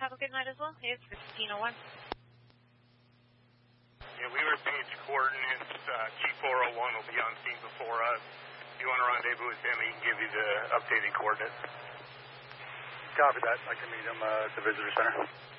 Have a good night as well. It's 1501. Yeah, we were paged coordinates. G401 will be on scene before us. If you want to rendezvous with him, he can give you the updated coordinates. Copy that. I can meet him at the visitor center.